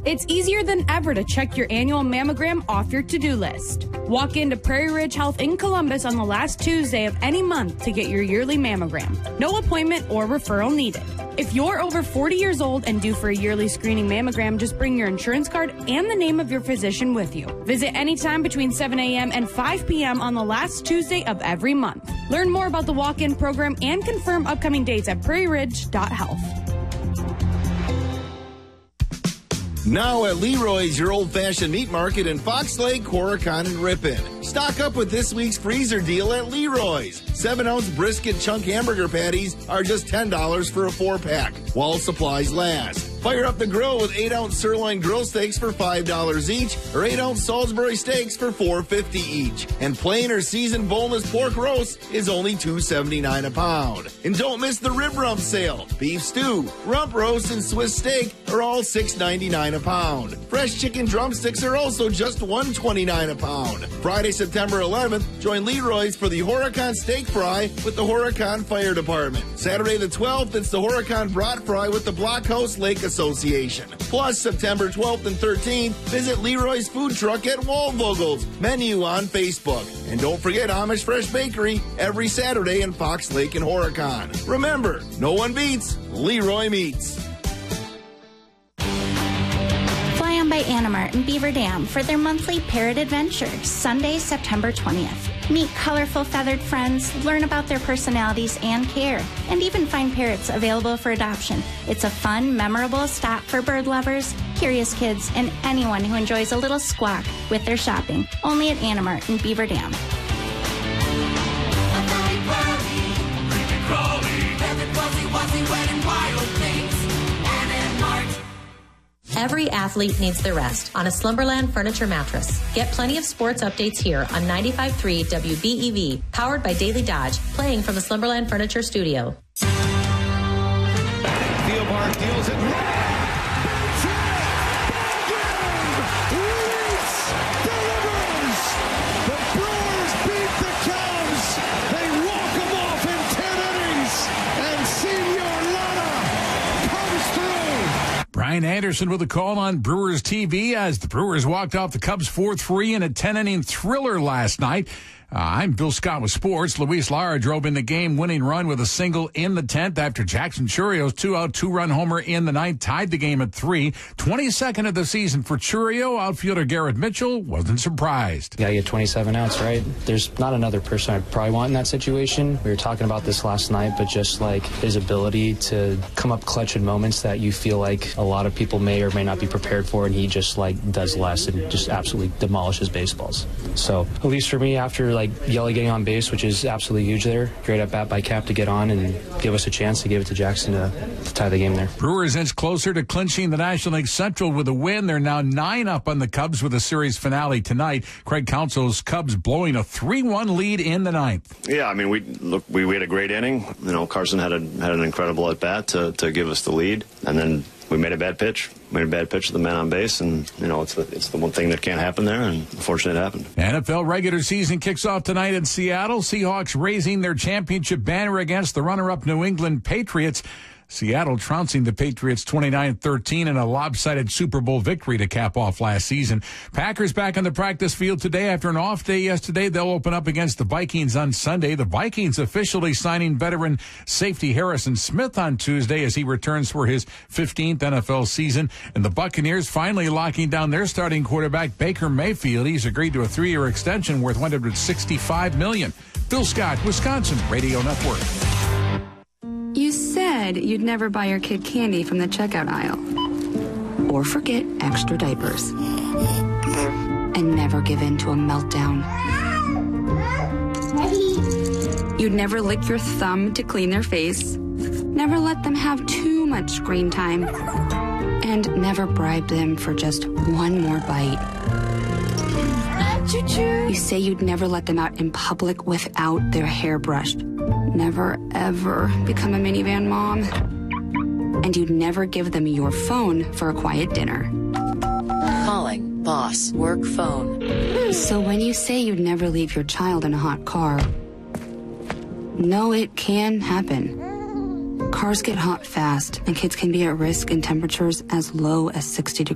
It's easier than ever to check your annual mammogram off your to-do list. Walk into Prairie Ridge Health in Columbus on the last Tuesday of any month to get your yearly mammogram. No appointment or referral needed. If you're over 40 years old and due for a yearly screening mammogram, just bring your insurance card and the name of your physician with you. Visit anytime between 7 a.m. and 5 p.m. on the last Tuesday of every month. Learn more about the walk-in program and confirm upcoming dates at prairieridge.health. Now at Leroy's, your old-fashioned meat market in Fox Lake, Horicon, and Ripon. Stock up with this week's freezer deal at Leroy's. 7-ounce brisket chunk hamburger patties are just $10 for a 4-pack, while supplies last. Fire up the grill with 8-ounce sirloin grill steaks for $5 each, or 8-ounce Salisbury steaks for $4.50 each. And plain or seasoned boneless pork roast is only $2.79 a pound. And don't miss the rib rump sale. Beef stew, rump roast, and Swiss steak are all $6.99 a pound. Fresh chicken drumsticks are also just $1.29 a pound. Friday, September 11th, join Leroy's for the Horicon Steak Fry with the Horicon Fire Department. Saturday the 12th, it's the Horicon Brat Fry with the Blockhouse Lake Association. Plus, September 12th and 13th, visit Leroy's Food Truck at Waldvogel's. Menu on Facebook. And don't forget Amish Fresh Bakery every Saturday in Fox Lake and Horicon. Remember, no one beats Leroy Meats. Fly on by Animart in Beaver Dam for their monthly parrot adventure, Sunday, September 20th. Meet colorful feathered friends, learn about their personalities and care, and even find parrots available for adoption. It's a fun, memorable stop for bird lovers, curious kids, and anyone who enjoys a little squawk with their shopping. Only at Animart in Beaver Dam. Every athlete needs their rest on a Slumberland Furniture mattress. Get plenty of sports updates here on 95.3 WBEV, powered by Daily Dodge, playing from the Slumberland Furniture Studio. Theobald deals it. Brian Anderson with a call on Brewers TV as the Brewers walked off the Cubs 4-3 in a 10-inning thriller last night. I'm Bill Scott with sports. Luis Lara drove in the game-winning run with a single in the 10th after Jackson Churrio's 2-out, 2-run homer in the 9th tied the game at 3. 22nd of the season for Churrio. Outfielder Garrett Mitchell wasn't surprised. Yeah, you get 27 outs, right? There's not another person I'd probably want in that situation. We were talking about this last night, but just like his ability to come up clutch in moments that you feel like a lot of people may or may not be prepared for, and he just like does less and just absolutely demolishes baseballs. So at least for me, after like Yelly getting on base, which is absolutely huge there. Great at bat by Cap to get on and give us a chance to give it to Jackson to tie the game there. Brewers inch closer to clinching the National League Central with a win. They're now 9 up on the Cubs with a series finale tonight. Craig Counsell's Cubs blowing a 3-1 lead in the 9th. Yeah, I mean, we had a great inning. You know, Carson had an incredible at bat to give us the lead, and then we made a bad pitch. Made a bad pitch to the man on base, and, you know, it's the one thing that can't happen there, and unfortunately it happened. NFL regular season kicks off tonight in Seattle. Seahawks raising their championship banner against the runner-up New England Patriots. Seattle trouncing the Patriots 29-13 in a lopsided Super Bowl victory to cap off last season. Packers back on the practice field today after an off day yesterday. They'll open up against the Vikings on Sunday. The Vikings officially signing veteran safety Harrison Smith on Tuesday as he returns for his 15th NFL season. And the Buccaneers finally locking down their starting quarterback, Baker Mayfield. He's agreed to a 3-year extension worth $165 million. Bill Scott, Wisconsin Radio Network. You said you'd never buy your kid candy from the checkout aisle. Or forget extra diapers. And never give in to a meltdown. You'd never lick your thumb to clean their face. Never let them have too much screen time. And never bribe them for just one more bite. You say you'd never let them out in public without their hair brushed. Never, ever become a minivan mom. And you'd never give them your phone for a quiet dinner. Calling boss work phone. So when you say you'd never leave your child in a hot car, no, it can happen. Cars get hot fast, and kids can be at risk in temperatures as low as 60 degrees.